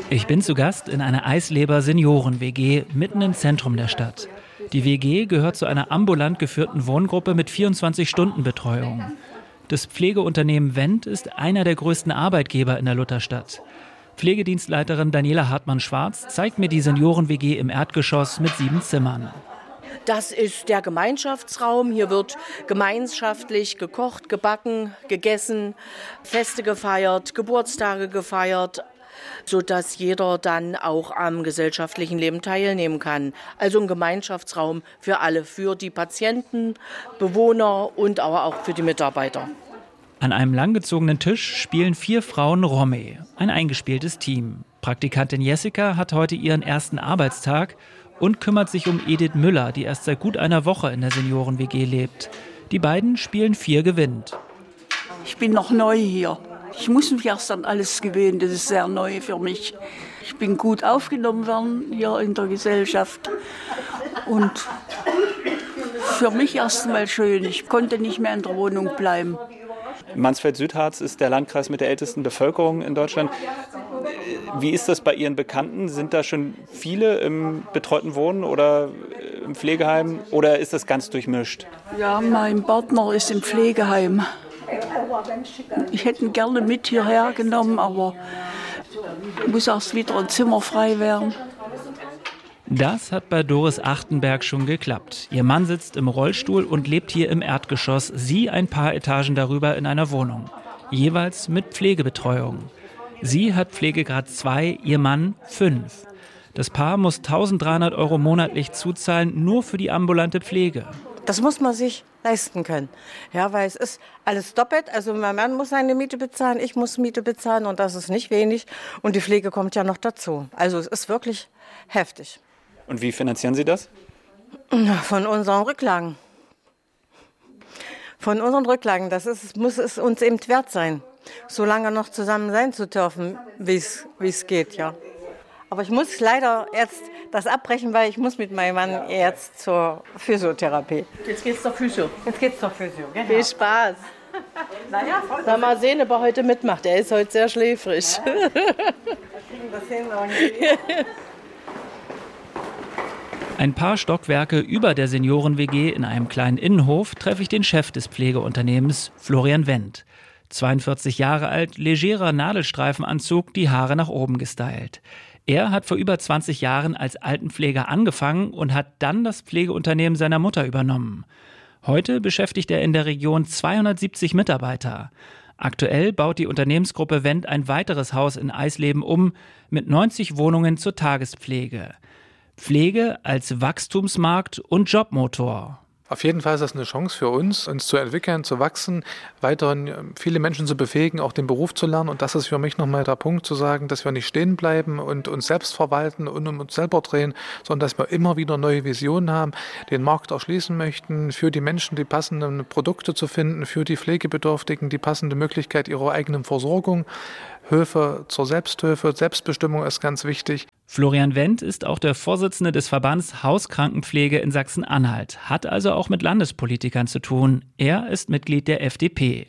Ich bin zu Gast in einer Eisleber-Senioren-WG mitten im Zentrum der Stadt. Die WG gehört zu einer ambulant geführten Wohngruppe mit 24-Stunden-Betreuung. Das Pflegeunternehmen Wendt ist einer der größten Arbeitgeber in der Lutherstadt. Pflegedienstleiterin Daniela Hartmann-Schwarz zeigt mir die Senioren-WG im Erdgeschoss mit 7 Zimmern. Das ist der Gemeinschaftsraum. Hier wird gemeinschaftlich gekocht, gebacken, gegessen, Feste gefeiert, Geburtstage gefeiert, sodass jeder dann auch am gesellschaftlichen Leben teilnehmen kann. Also ein Gemeinschaftsraum für alle, für die Patienten, Bewohner und aber auch für die Mitarbeiter. An einem langgezogenen Tisch spielen 4 Frauen Romme, ein eingespieltes Team. Praktikantin Jessica hat heute ihren ersten Arbeitstag und kümmert sich um Edith Müller, die erst seit gut einer Woche in der Senioren-WG lebt. Die beiden spielen 4 gewinnt. Ich bin noch neu hier. Ich muss mich erst an alles gewöhnen, das ist sehr neu für mich. Ich bin gut aufgenommen worden hier in der Gesellschaft und für mich erst einmal schön. Ich konnte nicht mehr in der Wohnung bleiben. Mansfeld-Südharz ist der Landkreis mit der ältesten Bevölkerung in Deutschland. Wie ist das bei Ihren Bekannten? Sind da schon viele im betreuten Wohnen oder im Pflegeheim oder ist das ganz durchmischt? Ja, mein Partner ist im Pflegeheim. Ich hätte ihn gerne mit hierher genommen, aber muss erst wieder ein Zimmer frei werden. Das hat bei Doris Achtenberg schon geklappt. Ihr Mann sitzt im Rollstuhl und lebt hier im Erdgeschoss, sie ein paar Etagen darüber in einer Wohnung. Jeweils mit Pflegebetreuung. Sie hat Pflegegrad 2, ihr Mann 5. Das Paar muss 1.300 € monatlich zuzahlen, nur für die ambulante Pflege. Das muss man sich leisten können. Ja, weil es ist alles doppelt. Also mein Mann muss seine Miete bezahlen, ich muss Miete bezahlen und das ist nicht wenig. Und die Pflege kommt ja noch dazu. Also es ist wirklich heftig. Und wie finanzieren Sie das? Von unseren Rücklagen. Von unseren Rücklagen. Muss es uns eben wert sein, so lange noch zusammen sein zu dürfen, wie es geht, ja. Aber ich muss leider jetzt das abbrechen, weil ich muss mit meinem Mann jetzt zur Physiotherapie. Jetzt geht's zur Physio. Genau. Viel Spaß. Naja, Na, mal sehen, ob er heute mitmacht. Er ist heute sehr schläfrig. Wir kriegen das hin irgendwie. Ein paar Stockwerke über der Senioren-WG in einem kleinen Innenhof treffe ich den Chef des Pflegeunternehmens, Florian Wendt. 42 Jahre alt, legerer Nadelstreifenanzug, die Haare nach oben gestylt. Er hat vor über 20 Jahren als Altenpfleger angefangen und hat dann das Pflegeunternehmen seiner Mutter übernommen. Heute beschäftigt er in der Region 270 Mitarbeiter. Aktuell baut die Unternehmensgruppe Wendt ein weiteres Haus in Eisleben um, mit 90 Wohnungen zur Tagespflege. Pflege als Wachstumsmarkt und Jobmotor. Auf jeden Fall ist das eine Chance für uns zu entwickeln, zu wachsen, weiterhin viele Menschen zu befähigen, auch den Beruf zu lernen. Und das ist für mich nochmal der Punkt, zu sagen, dass wir nicht stehen bleiben und uns selbst verwalten und um uns selber drehen, sondern dass wir immer wieder neue Visionen haben, den Markt erschließen möchten, für die Menschen die passenden Produkte zu finden, für die Pflegebedürftigen die passende Möglichkeit ihrer eigenen Versorgung. Hilfe zur Selbsthilfe, Selbstbestimmung ist ganz wichtig. Florian Wendt ist auch der Vorsitzende des Verbands Hauskrankenpflege in Sachsen-Anhalt, hat also auch mit Landespolitikern zu tun. Er ist Mitglied der FDP.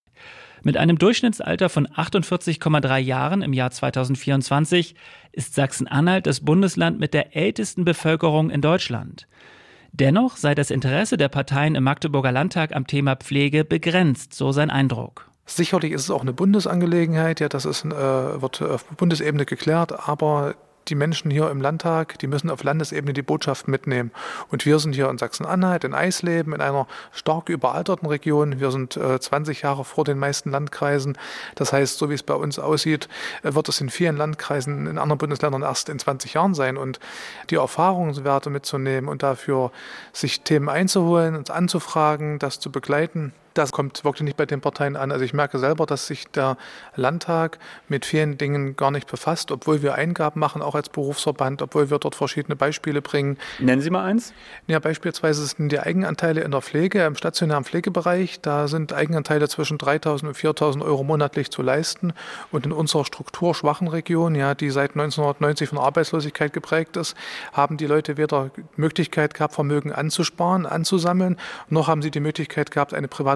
Mit einem Durchschnittsalter von 48,3 Jahren im Jahr 2024 ist Sachsen-Anhalt das Bundesland mit der ältesten Bevölkerung in Deutschland. Dennoch sei das Interesse der Parteien im Magdeburger Landtag am Thema Pflege begrenzt, so sein Eindruck. Sicherlich ist es auch eine Bundesangelegenheit, ja, das wird auf Bundesebene geklärt, aber die Menschen hier im Landtag, die müssen auf Landesebene die Botschaft mitnehmen. Und wir sind hier in Sachsen-Anhalt, in Eisleben, in einer stark überalterten Region. Wir sind 20 Jahre vor den meisten Landkreisen. Das heißt, so wie es bei uns aussieht, wird es in vielen Landkreisen in anderen Bundesländern erst in 20 Jahren sein. Und die Erfahrungswerte mitzunehmen und dafür sich Themen einzuholen, uns anzufragen, das zu begleiten, das kommt wirklich nicht bei den Parteien an. Also ich merke selber, dass sich der Landtag mit vielen Dingen gar nicht befasst, obwohl wir Eingaben machen, auch als Berufsverband, obwohl wir dort verschiedene Beispiele bringen. Nennen Sie mal eins. Ja, beispielsweise sind die Eigenanteile in der Pflege, im stationären Pflegebereich. Da sind Eigenanteile zwischen 3.000 und 4.000 € monatlich zu leisten. Und in unserer strukturschwachen Region, ja, die seit 1990 von Arbeitslosigkeit geprägt ist, haben die Leute weder Möglichkeit gehabt, Vermögen anzusparen, anzusammeln, noch haben sie die Möglichkeit gehabt, eine private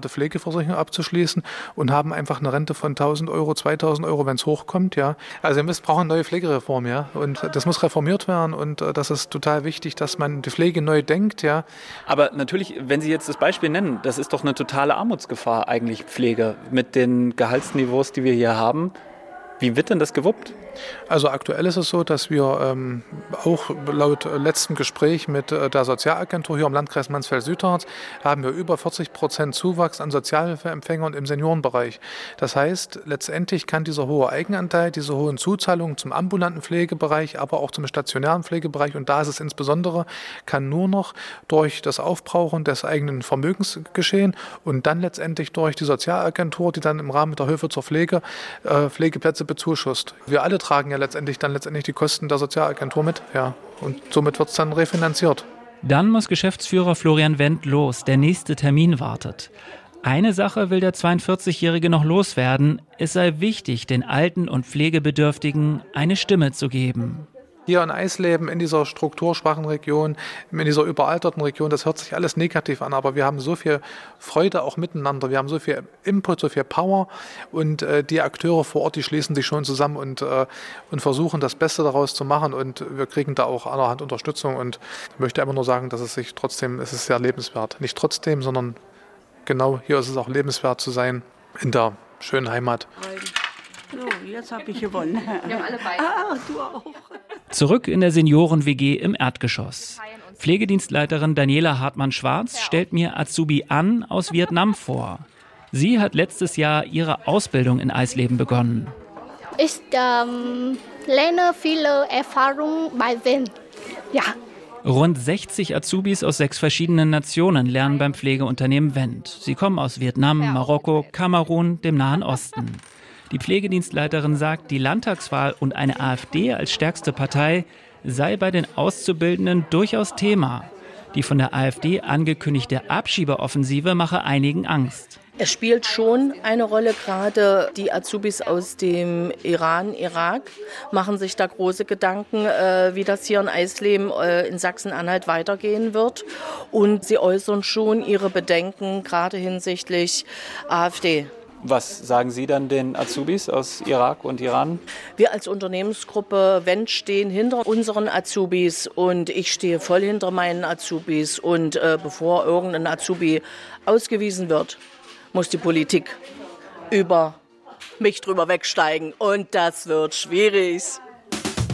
private Pflegeversicherung abzuschließen und haben einfach eine Rente von 1.000 Euro, 2.000 Euro, wenn es hochkommt. Ja. Also wir brauchen eine neue Pflegereform, ja, und das muss reformiert werden und das ist total wichtig, dass man die Pflege neu denkt. Ja. Aber natürlich, wenn Sie jetzt das Beispiel nennen, das ist doch eine totale Armutsgefahr eigentlich, Pflege, mit den Gehaltsniveaus, die wir hier haben. Wie wird denn das gewuppt? Also aktuell ist es so, dass wir auch laut letztem Gespräch mit der Sozialagentur hier im Landkreis Mansfeld-Südharz haben wir über 40% Zuwachs an Sozialhilfeempfängern im Seniorenbereich. Das heißt, letztendlich kann dieser hohe Eigenanteil, diese hohen Zuzahlungen zum ambulanten Pflegebereich, aber auch zum stationären Pflegebereich, und da ist es insbesondere, kann nur noch durch das Aufbrauchen des eigenen Vermögens geschehen und dann letztendlich durch die Sozialagentur, die dann im Rahmen der Hilfe zur Pflege Pflegeplätze bezuschusst. Wir alle tragen ja letztendlich die Kosten der Sozialagentur mit, ja, und somit wird es dann refinanziert. Dann muss Geschäftsführer Florian Wendt los, der nächste Termin wartet. Eine Sache will der 42-Jährige noch loswerden, es sei wichtig, den Alten und Pflegebedürftigen eine Stimme zu geben. Hier in Eisleben, in dieser strukturschwachen Region, in dieser überalterten Region, das hört sich alles negativ an, aber wir haben so viel Freude auch miteinander, wir haben so viel Input, so viel Power und die Akteure vor Ort, die schließen sich schon zusammen und versuchen das Beste daraus zu machen und wir kriegen da auch allerhand Unterstützung und ich möchte einfach nur sagen, dass es ist sehr lebenswert. Nicht trotzdem, sondern genau hier ist es auch lebenswert zu sein in der schönen Heimat. So, jetzt habe ich gewonnen. Wir haben alle beide. Du auch. Zurück in der Senioren-WG im Erdgeschoss. Pflegedienstleiterin Daniela Hartmann-Schwarz stellt mir Azubi An aus Vietnam vor. Sie hat letztes Jahr ihre Ausbildung in Eisleben begonnen. Ich lerne viele Erfahrungen bei Wendt. Ja. Rund 60 Azubis aus 6 verschiedenen Nationen lernen beim Pflegeunternehmen Wendt. Sie kommen aus Vietnam, Marokko, Kamerun, dem Nahen Osten. Die Pflegedienstleiterin sagt, die Landtagswahl und eine AfD als stärkste Partei sei bei den Auszubildenden durchaus Thema. Die von der AfD angekündigte Abschiebeoffensive mache einigen Angst. Es spielt schon eine Rolle, gerade die Azubis aus dem Iran, Irak machen sich da große Gedanken, wie das hier in Eisleben, in Sachsen-Anhalt weitergehen wird. Und sie äußern schon ihre Bedenken, gerade hinsichtlich AfD. Was sagen Sie dann den Azubis aus Irak und Iran? Wir als Unternehmensgruppe Wendt stehen hinter unseren Azubis und ich stehe voll hinter meinen Azubis. Und bevor irgendein Azubi ausgewiesen wird, muss die Politik über mich drüber wegsteigen. Und das wird schwierig.